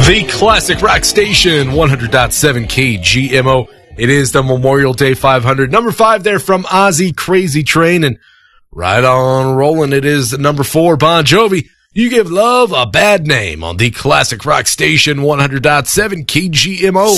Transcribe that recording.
The Classic Rock Station, 100.7 KGMO. It is the Memorial Day 500. Number 5 there from Ozzy, Crazy Train. And right on rolling, it is number 4, Bon Jovi. You Give Love a Bad Name on the Classic Rock Station, 100.7 KGMO.